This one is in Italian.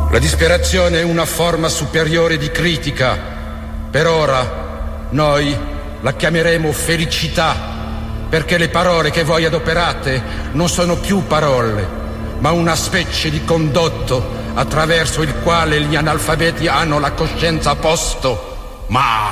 La disperazione è una forma superiore di critica. Per ora noi la chiameremo felicità, perché le parole che voi adoperate non sono più parole, ma una specie di condotto attraverso il quale gli analfabeti hanno la coscienza a posto. Ma